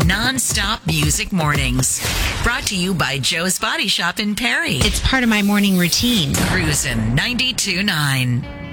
Non-stop music mornings. Brought to you by Joe's Body Shop in Perry. It's part of my morning routine. Cruisin' 92.9.